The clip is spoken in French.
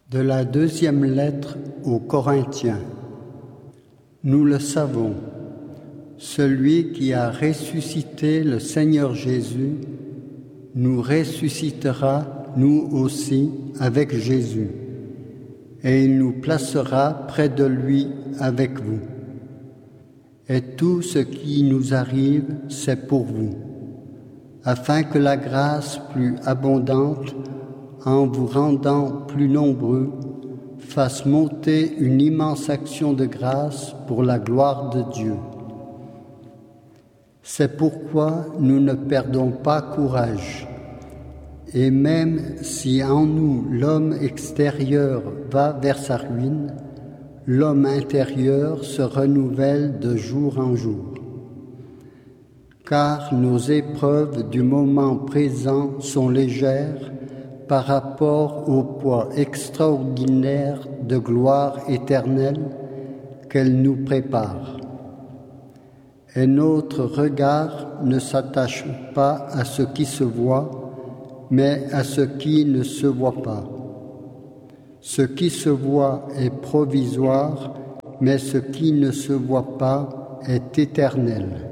De la deuxième lettre aux Corinthiens. Nous le savons, celui qui a ressuscité le Seigneur Jésus nous ressuscitera, nous aussi, avec Jésus, et il nous placera près de lui avec vous. Et tout ce qui nous arrive, c'est pour vous, afin que la grâce plus abondante, en vous rendant plus nombreux, fasse monter une immense action de grâce pour la gloire de Dieu. C'est pourquoi nous ne perdons pas courage. Et même si en nous l'homme extérieur va vers sa ruine, l'homme intérieur se renouvelle de jour en jour. Car nos épreuves du moment présent sont légères par rapport au poids extraordinaire de gloire éternelle qu'elle nous prépare. Et notre regard ne s'attache pas à ce qui se voit, mais à ce qui ne se voit pas. Ce qui se voit est provisoire, mais ce qui ne se voit pas est éternel.